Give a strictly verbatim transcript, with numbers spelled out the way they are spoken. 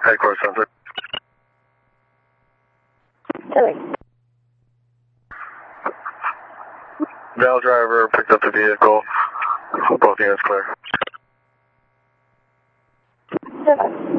Headquarters Sunset. Doing. Val driver picked up the vehicle. Both units clear. Seven.